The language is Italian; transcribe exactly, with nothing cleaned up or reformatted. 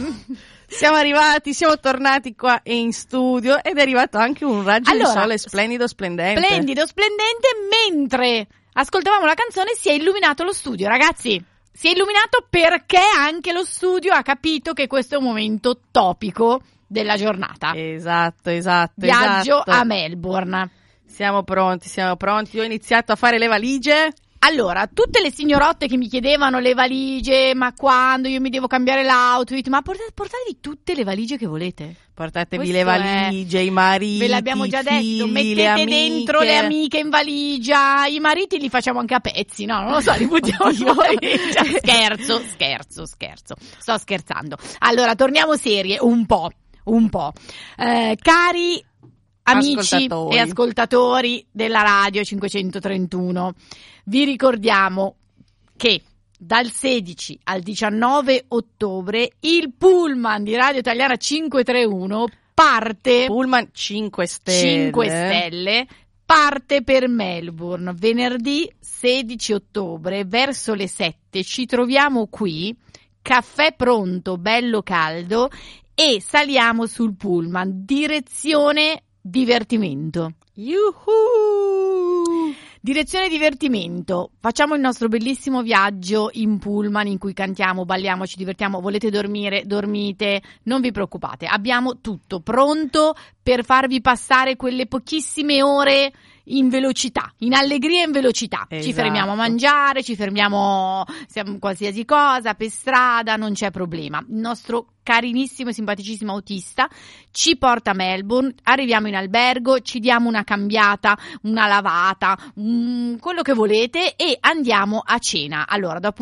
Siamo arrivati, siamo tornati qua in studio ed è arrivato anche un raggio allora, di sole splendido, splendente. Splendido, splendente, mentre ascoltavamo la canzone si è illuminato lo studio, ragazzi. Si è illuminato perché anche lo studio ha capito che questo è un momento topico della giornata. Esatto, esatto. Viaggio esatto. a Melbourne. Siamo pronti, siamo pronti. Io ho iniziato a fare le valigie. Allora, tutte le signorotte che mi chiedevano le valigie, ma quando io mi devo cambiare l'outfit, ma portate, portatevi tutte le valigie che volete. Portatevi Questo le valigie, è... i mariti, ve l'abbiamo già i figli, detto, mettete le amiche. dentro le amiche in valigia, i mariti li facciamo anche a pezzi, no? Non lo so, li buttiamo fuori. Scherzo, scherzo, scherzo. Sto scherzando. Allora, torniamo serie, un po', un po'. Eh, cari amici ascoltatori. e ascoltatori della Radio cinquecentotrentuno, vi ricordiamo che dal sedici al diciannove ottobre il pullman di Radio Italiana cinquecentotrentuno parte Pullman cinque stelle cinque stelle parte per Melbourne venerdì sedici ottobre verso le sette. Ci troviamo qui, caffè pronto, bello caldo, e saliamo sul pullman direzione divertimento. Yuhu! Direzione divertimento, facciamo il nostro bellissimo viaggio in pullman in cui cantiamo, balliamo, ci divertiamo. Volete dormire, dormite, non vi preoccupate, abbiamo tutto pronto per farvi passare quelle pochissime ore in velocità, in allegria e in velocità. Esatto. Ci fermiamo a mangiare, ci fermiamo siamo, qualsiasi cosa, per strada, non c'è problema. Il nostro carinissimo e simpaticissimo autista ci porta a Melbourne, arriviamo in albergo, ci diamo una cambiata, una lavata, um, quello che volete, e andiamo a cena. Allora, dopo